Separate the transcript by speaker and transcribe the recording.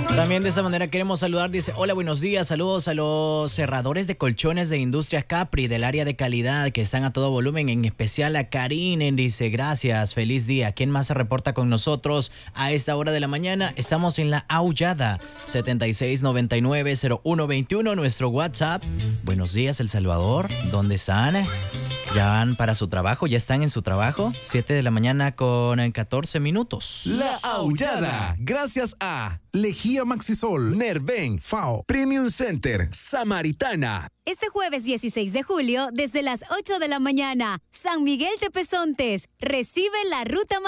Speaker 1: También de esa manera queremos saludar, dice, hola, buenos días, saludos a los cerradores de colchones de Industria Capri del área de calidad que están a todo volumen, en especial a Karinen, dice, gracias, feliz día. ¿Quién más se reporta con nosotros a esta hora de la mañana? Estamos en La Aullada, 76990121, nuestro WhatsApp. Buenos días, El Salvador, ¿dónde están? ¿Ya van para su trabajo? ¿Ya están en su trabajo? 7 de la mañana con 14 minutos.
Speaker 2: La Aullada, gracias a Lejía Maxisol, Nerven, FAO, Premium Center, Samaritana.
Speaker 3: Este jueves 16 de julio, desde las 8 de la mañana, San Miguel de Pesontes recibe la ruta